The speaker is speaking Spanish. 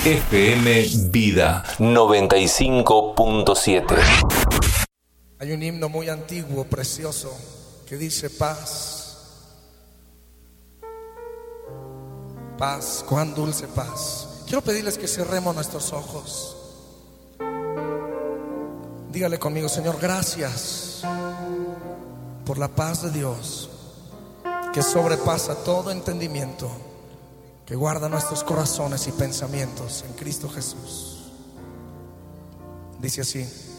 FM Vida 95.7. Hay un himno muy antiguo, precioso, que dice paz. Paz, cuán dulce paz. Quiero pedirles que cerremos nuestros ojos. Dígale conmigo: Señor, gracias por la paz de Dios que sobrepasa todo entendimiento, que guarda nuestros corazones y pensamientos en Cristo Jesús. Dice así: